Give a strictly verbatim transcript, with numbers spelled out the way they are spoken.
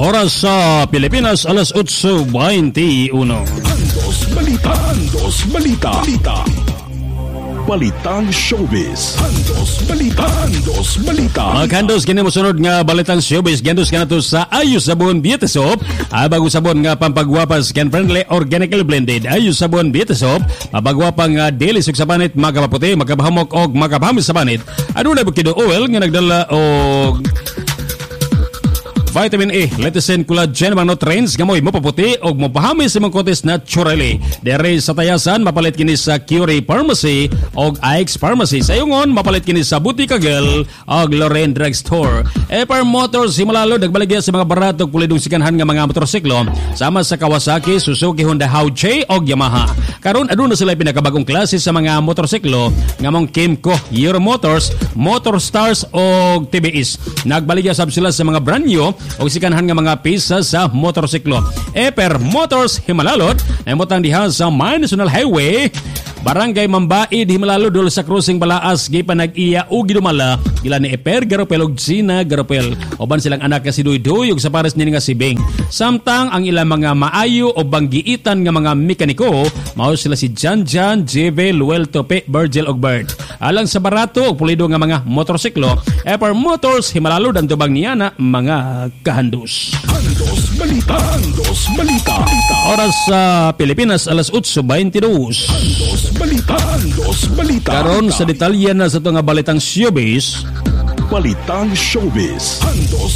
Oras sa Pilipinas, alas otso twenty-one. Andos Balita, Andos Balita, Balita. Balitang Showbiz. Andos Balita, Andos Balita. Maghandos kini mosunod nga balitang showbiz. Gandos ka na to sa Ayos Sabon Beauty Soap. Ah, bago sabon nga pampagwapa skin friendly, organically blended. Ayos Sabon Beauty Soap. Mapagwapang uh, daily suk sa banit, magapaputi, magapahamok og magapahamis sa banit. Ano na bukido oil nga nagdala og vitamin A, lecithin, collagen, mga nutrients, gamoy mo paputi o mapahami sa mga kotes naturally. Dere sa tayasan, mapalit kini sa Curie Pharmacy o Ike's Pharmacy. Sa yungon, mapalit kini sa Butika Girl o Lorraine Drugstore. E per Motors, himalalo, nagbaligya sa mga baratog pulidong sikanhan nga mga motorsiklo sama sa Kawasaki, Suzuki, Honda, Hauchei o Yamaha. Karon aduna sila pinakabagong klase sa mga motorsiklo nga mong Kimco, Euro Motors, Motor Stars o T B S. Nagbaligya sab sila sa mga brand new o sikanhan nga mga pisa sa motorsiklo. E per Motors Himalalot ay motang diha sa National Highway Barangay Mambaid, Himalalo, dul sa Cruising Balaas, gi pa nag-iya o gidumala gila ni Eper Garopel og Gina Garopel. Oban silang anak nga si Duydoy ug sa pares nini nga si Beng. Samtang ang ilang mga maayo o banggiitan nga mga mekaniko mao sila si Jan Jan, J V, Luel, Tope, Virgil og Bert. Alang sa barato og pulido nga mga motorsiklo, Eper Motors Himalalo dan tubang niya na mga kahandos. Andos Balita, Andos Balita, Balita. Oras sa Pilipinas, alas otso twenty-two. Andos Balita, Andos Balita. Karon sa detalye na sa ito nga balitang showbiz. Balitang Showbiz. Andos